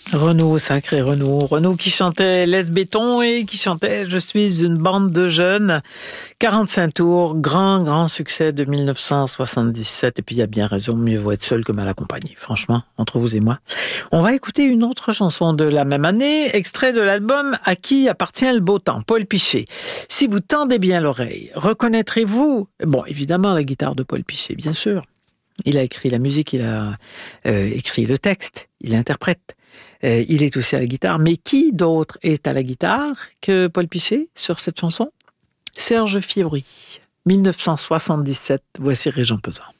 Renaud, sacré Renaud. Renaud qui chantait Laisse béton et qui chantait Je suis une bande de jeunes. 45 tours, grand succès de 1977. Et puis il y a bien raison, mieux vaut être seul que mal accompagné. Franchement, entre vous et moi. On va écouter une autre chanson de la même année, extrait de l'album À qui appartient le beau temps, Paul Pichet. Si vous tendez bien l'oreille, reconnaîtrez-vous, bon, évidemment la guitare de Paul Pichet, bien sûr. Il a écrit la musique, il a écrit le texte, il interprète. Il est aussi à la guitare. Mais qui d'autre est à la guitare que Paul Pichet sur cette chanson ? Serge Fiori, 1977. Voici Régent Pesant.